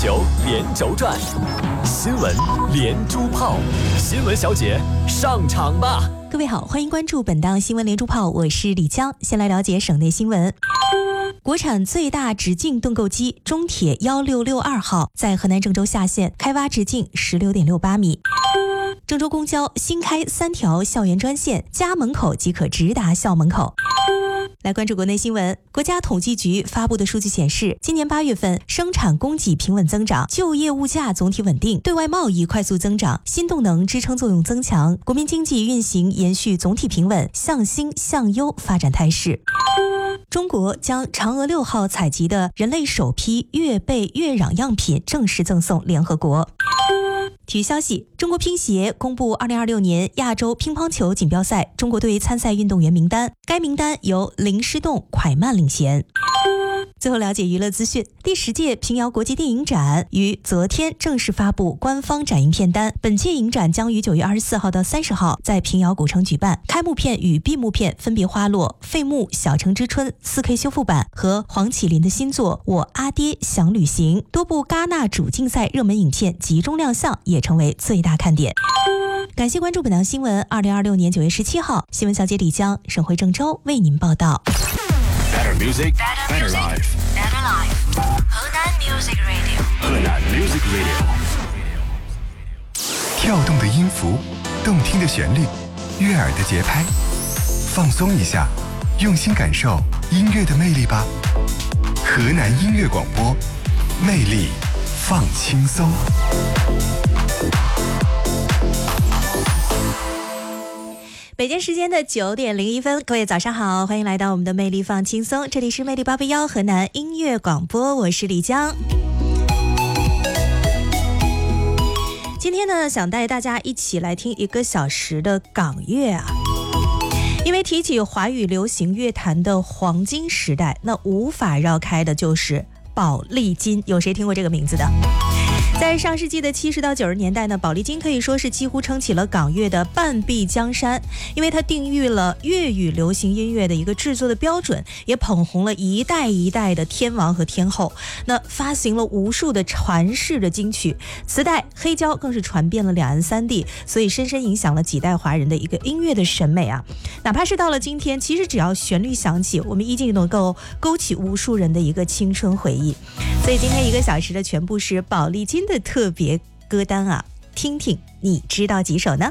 球连轴转，新闻连珠炮，新闻小姐上场吧！ 各位好，欢迎关注本档新闻连珠炮，我是李江。先来了解省内新闻。国产最大直径盾构机中铁1662号在河南郑州下线，开挖直径16.68米。郑州公交新开3条校园专线，家门口即可直达校门口。来关注国内新闻。国家统计局发布的数据显示，今年8月份生产供给平稳增长，就业物价总体稳定，对外贸易快速增长，新动能支撑作用增强，国民经济运行延续总体平稳、向新向优发展态势。中国将嫦娥6号采集的人类首批月背月壤样品正式赠送联合国。体育消息，中国乒协公布2026年亚洲乒乓球锦标赛中国队参赛运动员名单，该名单由林诗栋、蒯曼领衔。最后了解娱乐资讯，第10届平遥国际电影展于昨天正式发布官方展映片单。本届影展将于9月24号到30号在平遥古城举办，开幕片与闭幕片分别花落《废墓小城之春》4K 修复版和黄绮琳的新作《我阿爹想旅行》。多部戛纳主竞赛热门影片集中亮相，也成为最大看点。感谢关注本档新闻。2026年9月17号，新闻小姐李江，省会郑州为您报道。 Better music, better life. Better life. 河南 Music Radio. 河南 Music Radio. 跳动的音符，动听的旋律，悦耳的节拍，放松一下，用心感受音乐的魅力吧。河南音乐广播，魅力放轻松。 北京时间的9点01分，各位早上好，欢迎来到我们的魅力放轻松，这里是魅力881河南音乐广播，我是李江。今天呢，想带大家一起来听1个小时的港乐啊。因为提起华语流行乐坛的黄金时代，那无法绕开的就是宝丽金，有谁听过这个名字的？在上世纪的70到90年代呢，宝丽金可以说是几乎撑起了港乐的半壁江山，因为它定义了粤语流行音乐的一个制作的标准，也捧红了一代一代的天王和天后。那发行了无数的传世的金曲，磁带、黑胶更是传遍了两岸三地，所以深深影响了几代华人的一个音乐的审美啊。哪怕是到了今天，其实只要旋律响起，我们依旧能够勾起无数人的一个青春回忆。所以今天1个小时的全部是宝丽金的特别歌单啊，听听你知道几首呢？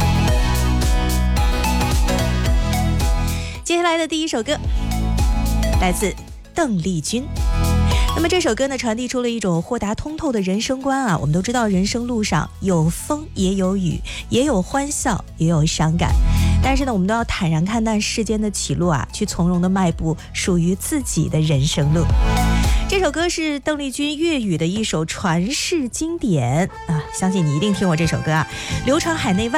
接下来的第一首歌来自邓丽君。那么这首歌呢，传递出了一种豁达通透的人生观啊。我们都知道，人生路上有风也有雨，也有欢笑也有伤感，但是呢，我们都要坦然看待世间的起落啊，去从容的迈步属于自己的人生路。这首歌是邓丽君粤语的一首传世经典啊，相信你一定听过这首歌啊，流传海内外。